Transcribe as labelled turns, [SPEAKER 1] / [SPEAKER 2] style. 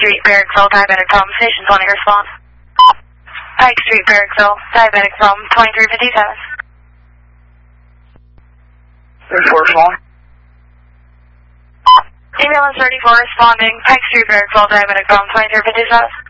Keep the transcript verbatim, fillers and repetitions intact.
[SPEAKER 1] Street, Barracksville, diabetic from station twenty, respond. Pike Street, Barracksville, diabetic from twenty-three fifty-seven.
[SPEAKER 2] thirty-four, respond.
[SPEAKER 1] Ambulance thirty-four responding, Pike Street, Barracksville, diabetic from twenty-three fifty-seven.